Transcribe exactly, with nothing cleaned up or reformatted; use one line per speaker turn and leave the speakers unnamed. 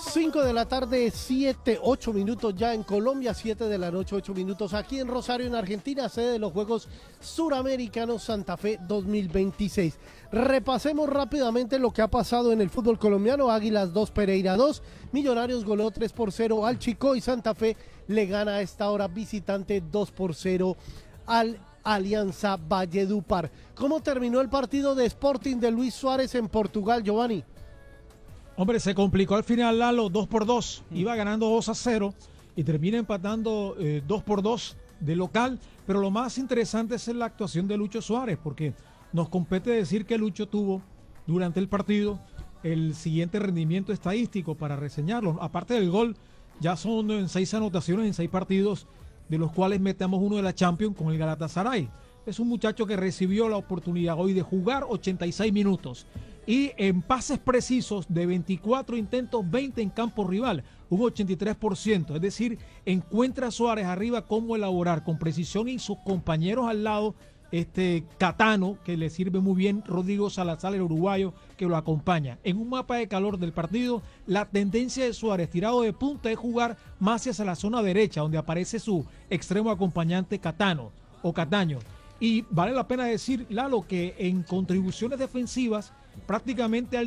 cinco de la tarde, siete, ocho minutos ya en Colombia, siete de la noche, ocho minutos aquí en Rosario, en Argentina, sede de los Juegos Suramericanos Santa Fe dos mil veintiséis. Repasemos rápidamente lo que ha pasado en el fútbol colombiano. Águilas dos, Pereira dos, Millonarios goleó tres por cero al Chico y Santa Fe le gana a esta hora visitante dos por cero al Alianza Valledupar. ¿Cómo terminó el partido de Sporting de Luis Suárez en Portugal, Giovanni?
Hombre, se complicó al final Lalo, dos por dos, iba ganando dos a cero y termina empatando eh, dos por dos de local, pero lo más interesante es la actuación de Lucho Suárez, porque nos compete decir que Lucho tuvo durante el partido el siguiente rendimiento estadístico para reseñarlo. Aparte del gol, ya son en seis anotaciones en seis partidos, de los cuales metamos uno de la Champions con el Galatasaray. Es un muchacho que recibió la oportunidad hoy de jugar ochenta y seis minutos. Y en pases precisos de veinticuatro intentos, veinte en campo rival, un ochenta y tres por ciento. Es decir, encuentra a Suárez arriba cómo elaborar con precisión y sus compañeros al lado, este Catano, que le sirve muy bien, Rodrigo Salazar, el uruguayo, que lo acompaña. En un mapa de calor del partido, la tendencia de Suárez tirado de punta es jugar más hacia la zona derecha, donde aparece su extremo acompañante Catano o Cataño. Y vale la pena decir, Lalo, que en contribuciones defensivas, prácticamente al